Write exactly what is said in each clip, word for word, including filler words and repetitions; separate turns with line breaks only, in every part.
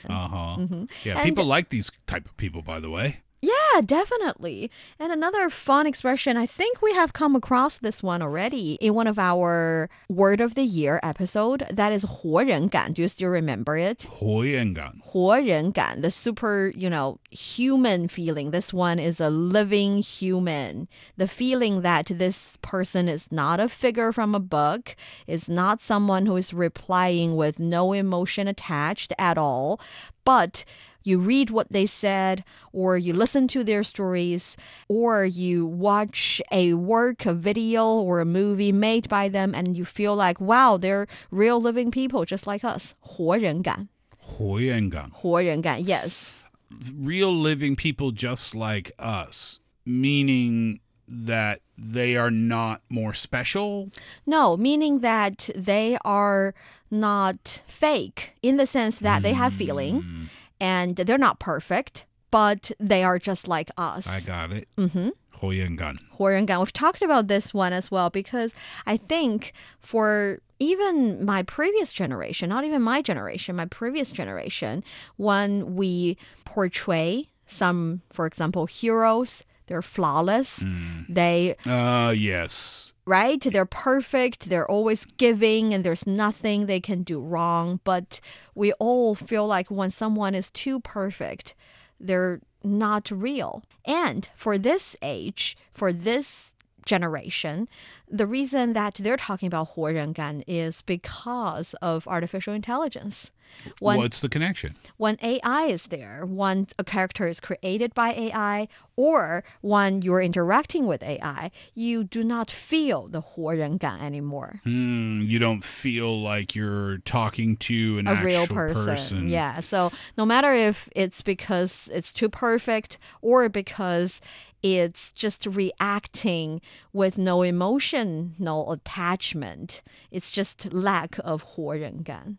Uh-huh.
Mm-hmm.
Yeah,
And
people like these type of people, by the way.
yeah, definitely. And another fun expression, I think we have come across this one already in one of our Word of the Year episode. That is 活人感. Do you still remember it?
活人感.
活人感, the super, you know, human feeling. This one is a living human. The feeling that this person is not a figure from a book, is not someone who is replying with no emotion attached at all, but you read what they said, or you listen to their stories, or you watch a work, a video, or a movie made by them, and you feel like, wow, they're real living people just like us. 活人感.
活人感.
活人感, yes.
Real living people just like us, meaning that they are not more special?
No, meaning that they are not fake in the sense that they have feeling. And they're not perfect, but they are just like us.
I got it.
Mm-hmm.
活人感.
活人感. We've talked about this one as well because I think for even my previous generation, not even my generation, my previous generation, when we portray some, for example, heroes, they're flawless.
Mm.
They...
Uh, yes.
Right? They're perfect. They're always giving and there's nothing they can do wrong. But we all feel like when someone is too perfect, they're not real. And for this age, for this generation, the reason that they're talking about 活人感 is because of artificial intelligence. When,
What's the connection?
When A I is there, when a character is created by A I, or when you're interacting with A I, you do not feel the 活人感 anymore.
Mm, you don't feel like you're talking to an
a
actual
real person.
person.
Yeah. So no matter if it's because it's too perfect or because it's just reacting with no emotion, no attachment. It's just lack of 活人感.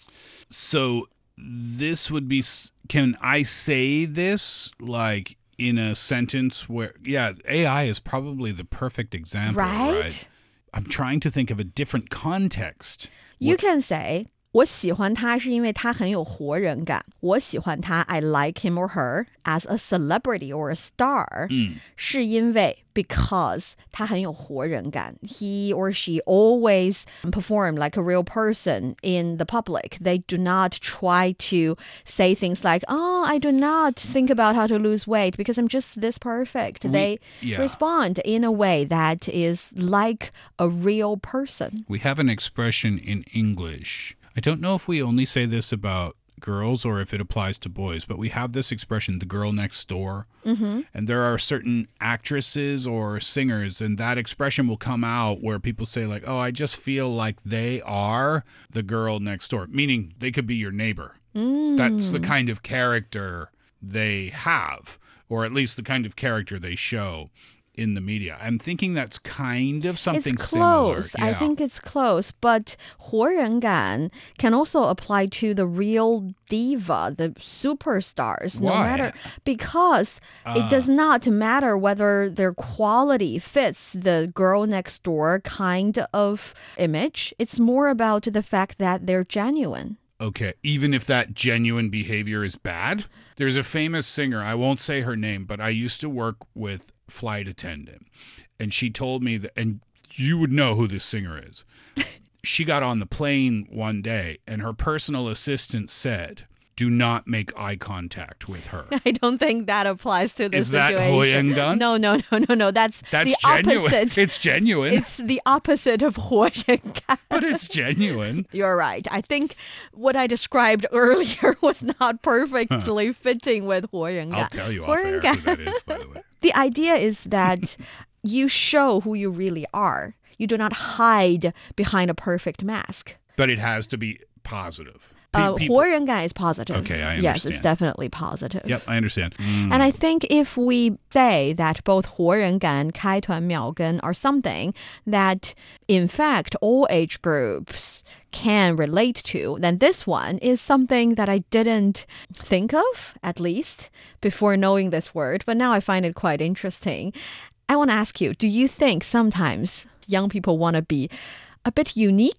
So this would be, can I say this like in a sentence where, yeah, A I is probably the perfect example,
right?
right? I'm trying to think of a different context.
You
What-
can say, 我喜欢他是因为他很有活人感. 我喜欢他, I like him or her as a celebrity or a star. 是因为 because 他很有活人感. He or she always perform like a real person in the public. They do not try to say things like, oh, I do not think about how to lose weight because I'm just this perfect.
We-
they
yeah.
respond in a way that is like a real person.
We have an expression in English. I don't know if we only say this about girls or if it applies to boys, but we have this expression, the girl next door. Mm-hmm. And there are certain actresses or singers, and that expression will come out where people say like, oh, I just feel like they are the girl next door, meaning they could be your neighbor.
Mm.
That's the kind of character they have, or at least the kind of character they show in the media. I'm thinking that's kind of something
It's close.
similar.
I
Yeah.
think it's close. But 活人感 can also apply to the real diva, the superstars. No
Why?
matter because it does not matter whether their quality fits the girl next door kind of image. It's more about the fact that they're genuine.
Okay, even if that genuine behavior is bad? There's a famous singer, I won't say her name, but I used to work with flight attendant. And she told me that, and you would know who this singer is. She got on the plane one day and her personal assistant said, do not make eye contact with her.
I don't think that applies to this
Is that
situation.
活人感?
No, no, no, no, no. That's,
That's
the
genuine.
opposite.
It's genuine,
It's the opposite of 活人感.
but it's genuine.
You're right. I think what I described earlier was not perfectly fitting with 活人感.
I'll tell you off
活
air
人
who
感
that is, by the way.
The idea is that you show who you really are. You do not hide behind a perfect mask.
But it has to be positive. Pe-
Uh,
people-
活人感 is positive.
Okay, I
Yes, it's
understand.
definitely positive.
Yep, I understand. Mm.
And I think if we say that both 活人感, 开团秒根 are something that, in fact, all age groups can relate to, then this one is something that I didn't think of, at least, before knowing this word. But now I find it quite interesting. I want to ask you, do you think sometimes young people want to be a bit unique?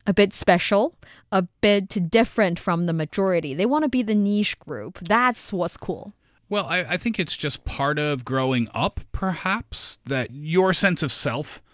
a bit special, a bit different from the majority. They want to be the niche group. That's what's cool.
Well, I, I think it's just part of growing up, perhaps, that your sense of self